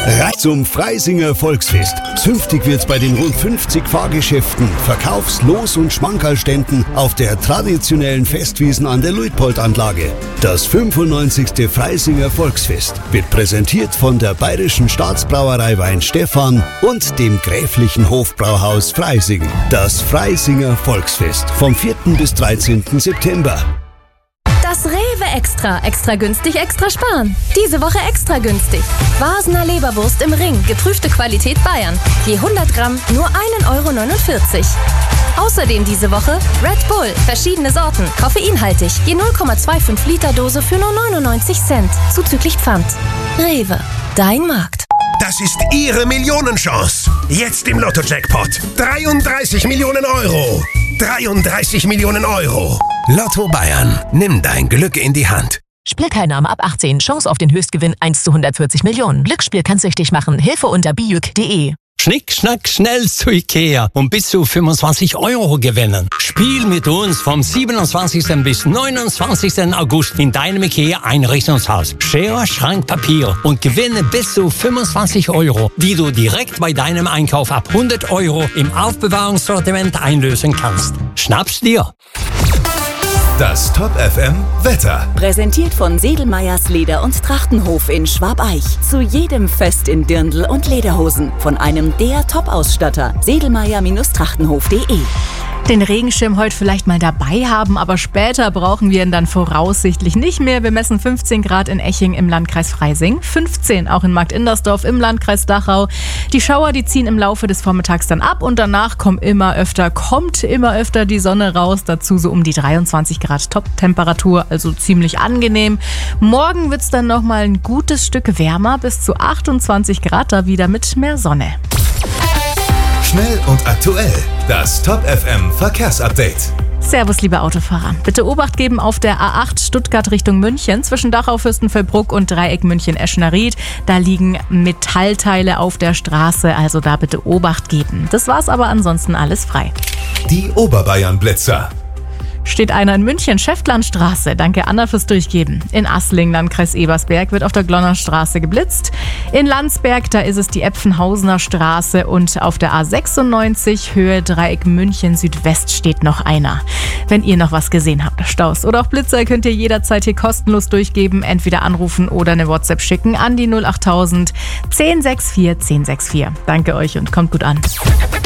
Zum Freisinger Volksfest. Zünftig wird's bei den rund 50 Fahrgeschäften, Verkaufs-, Los- und Schmankerlständen auf der traditionellen Festwiesen an der Luitpold-Anlage. Das 95. Freisinger Volksfest wird präsentiert von der Bayerischen Staatsbrauerei Weinstefan und dem Gräflichen Hofbrauhaus Freising. Das Freisinger Volksfest vom 4. bis 13. September. Das Rewe Extra. Extra günstig, extra sparen. Diese Woche extra günstig. Vasener Leberwurst im Ring. Geprüfte Qualität Bayern. Je 100 Gramm nur 1,49 €. Außerdem diese Woche Red Bull. Verschiedene Sorten. Koffeinhaltig. Je 0,25 Liter Dose für nur 99 Cent. Zuzüglich Pfand. Rewe. Dein Markt. Das ist Ihre Millionenchance. Jetzt im Lotto-Jackpot. 33 Millionen Euro. 33 Millionen Euro. Lotto Bayern. Nimm dein Glück in die Hand. Spielteilnahme ab 18. Chance auf den Höchstgewinn 1 zu 140 Millionen. Glücksspiel kann süchtig machen. Hilfe unter bijuk.de. Schnick, schnack, schnell zu Ikea und bis zu 25 € gewinnen. Spiel mit uns vom 27. bis 29. August in deinem Ikea-Einrichtungshaus. Schere, Schrank, Papier und gewinne bis zu 25 €, die du direkt bei deinem Einkauf ab 100 € im Aufbewahrungssortiment einlösen kannst. Schnapp's dir! Das Top FM Wetter. Präsentiert von Sedelmeyers Leder- und Trachtenhof in Schwabeich. Zu jedem Fest in Dirndl und Lederhosen. Von einem der Top-Ausstatter. Sedelmeyer-Trachtenhof.de. Den Regenschirm heute vielleicht mal dabei haben, aber später brauchen wir ihn dann voraussichtlich nicht mehr. Wir messen 15 Grad in Eching im Landkreis Freising, 15 auch in Marktindersdorf im Landkreis Dachau. Die Schauer, die ziehen im Laufe des Vormittags dann ab und danach kommt immer öfter die Sonne raus. Dazu so um die 23 Grad Top-Temperatur, also ziemlich angenehm. Morgen wird es dann nochmal ein gutes Stück wärmer, bis zu 28 Grad, da wieder mit mehr Sonne. Schnell und aktuell. Das Top FM Verkehrsupdate. Servus, liebe Autofahrer. Bitte Obacht geben auf der A8 Stuttgart Richtung München zwischen Dachau, Fürstenfeldbruck und Dreieck München-Eschenried. Da liegen Metallteile auf der Straße, also da bitte Obacht geben. Das war's aber ansonsten alles frei. Die Oberbayern-Blitzer. Steht einer in München, Schäftlarnstraße. Danke, Anna, fürs Durchgeben. In Assling, Landkreis Ebersberg, wird auf der Glonnerstraße geblitzt. In Landsberg, da ist es die Epfenhausener Straße. Und auf der A96, Höhe Dreieck München Südwest, steht noch einer. Wenn ihr noch was gesehen habt, Staus oder auch Blitzer, könnt ihr jederzeit hier kostenlos durchgeben. Entweder anrufen oder eine WhatsApp schicken an die 08000 1064 1064. Danke euch und kommt gut an.